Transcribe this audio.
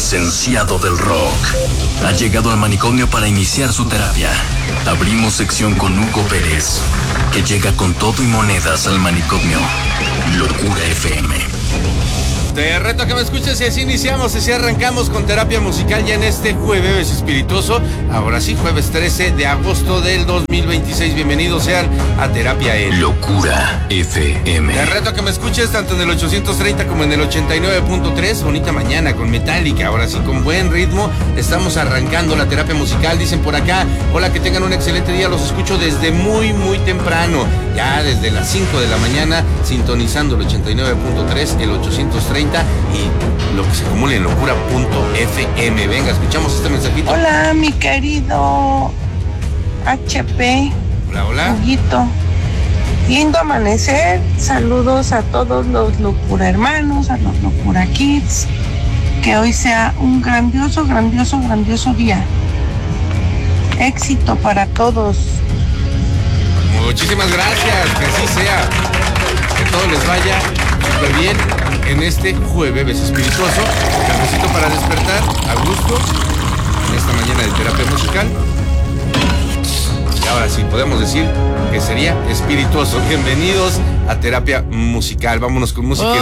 licenciado del rock ha llegado al manicomio para iniciar su terapia. Abrimos sección con Hugo Pérez, que llega con todo y monedas al manicomio. Locura FM. Te reto a que me escuches y así iniciamos, así arrancamos con terapia musical ya en este jueves espirituoso. Ahora sí, jueves 13 de agosto del 2026. Bienvenidos sean a Terapia en Locura FM. Te reto a que me escuches tanto en el 830 como en el 89.3. Bonita mañana con Metallica, ahora sí con buen ritmo. Estamos arrancando la terapia musical, dicen por acá. Hola, que tengan un excelente día, los escucho desde muy temprano. Ya desde las 5 de la mañana, sintonizando el 89.3, el 830 y lo que se acumula en locura.fm. Venga, escuchamos este mensajito. Hola, mi querido HP. Hola. Huguito. Lindo amanecer. Saludos a todos los Locura hermanos, a los Locura Kids. Que hoy sea un grandioso día. Éxito para todos. Muchísimas gracias, que así sea. Que todo les vaya súper bien en este jueves espirituoso. Cafecito para despertar, a gusto, en esta mañana de terapia musical. Y ahora sí, podemos decir que sería espirituoso. Bienvenidos a terapia musical. Vámonos con música.